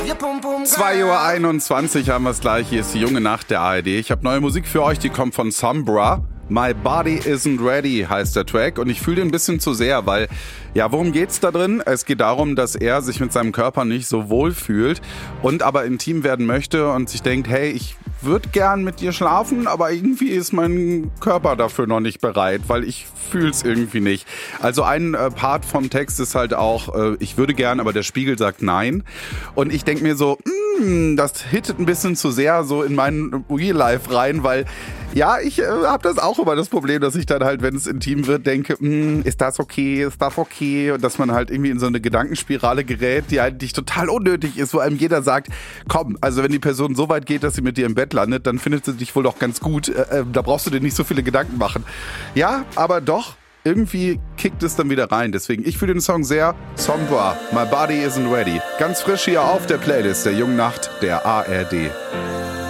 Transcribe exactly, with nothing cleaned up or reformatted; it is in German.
zwei Uhr einundzwanzig haben wir es gleich. Hier ist die junge Nacht der A R D. Ich habe neue Musik für euch, die kommt von Sombra. My Body Isn't Ready heißt der Track und ich fühle den ein bisschen zu sehr, weil, ja, worum geht's da drin? Es geht darum, dass er sich mit seinem Körper nicht so wohl fühlt und aber intim werden möchte und sich denkt, hey, ich würde gern mit dir schlafen, aber irgendwie ist mein Körper dafür noch nicht bereit, weil ich fühl's irgendwie nicht. Also ein äh, Part vom Text ist halt auch, äh, ich würde gern, aber der Spiegel sagt nein. Und ich denke mir so, mh, das hittet ein bisschen zu sehr so in meinen Real Life rein, weil ja, ich äh, habe das auch immer das Problem, dass ich dann halt, wenn es intim wird, denke, mh, ist das okay, ist das okay? Und dass man halt irgendwie in so eine Gedankenspirale gerät, die eigentlich total unnötig ist, wo einem jeder sagt, komm, also wenn die Person so weit geht, dass sie mit dir im Bett landet, dann findet sie dich wohl doch ganz gut. Äh, äh, da brauchst du dir nicht so viele Gedanken machen. Ja, aber doch, irgendwie kickt es dann wieder rein. Deswegen, ich fühle den Song sehr. Sombra, My Body Isn't Ready. Ganz frisch hier auf der Playlist der jungen Nacht der A R D.